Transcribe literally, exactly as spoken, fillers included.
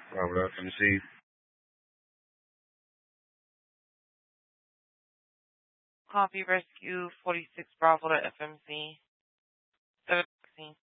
Bravo F M C. Copy Rescue forty-six Bravo to F M C. seven sixteen.